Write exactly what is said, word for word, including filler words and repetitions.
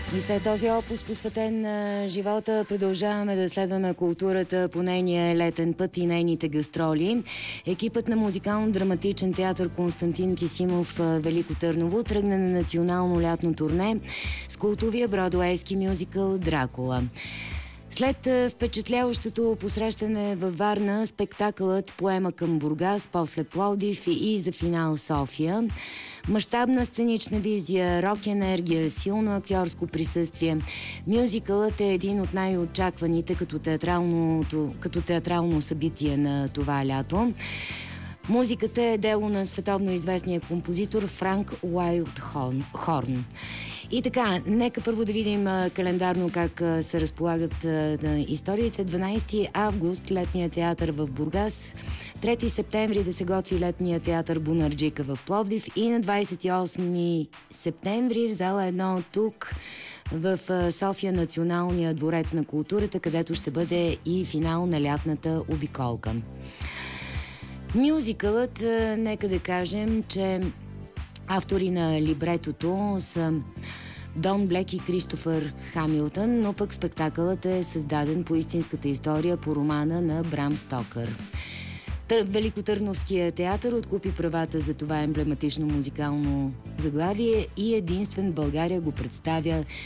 И след този опус, посветен на живота, продължаваме да следваме културата по нейния летен път и нейните гастроли. Екипът на музикално-драматичен театър Константин Кисимов Велико Търново тръгна на национално лятно турне с култовия бродуейски мюзикъл «Дракула». След впечатляващото посрещане във Варна, спектакълът поема към Бургас, после Пловдив и за финал София. Мащабна сценична визия, рок-енергия, силно актьорско присъствие. Мюзикълът е един от най-очакваните като, като театрално събитие на това лято. Музиката е дело на световно известния композитор Франк Уайлдхорн. И така, нека първо да видим а, календарно как а, се разполагат а, да, историите. дванайсети август летния театър в Бургас, трети септември да се готви летния театър Бунарджика в Пловдив и на двайсет и осми септември в зала едно тук в а, София Националния дворец на културата, където ще бъде и финал на лятната обиколка. Мюзикълът, а, нека да кажем, че автори на либретото са Дон Блек и Кристофър Хамилтън, но пък спектакълът е създаден по истинската история по романа на Брам Стокър. Великотърновския театър откупи правата за това емблематично музикално заглавие и единствен в България го представя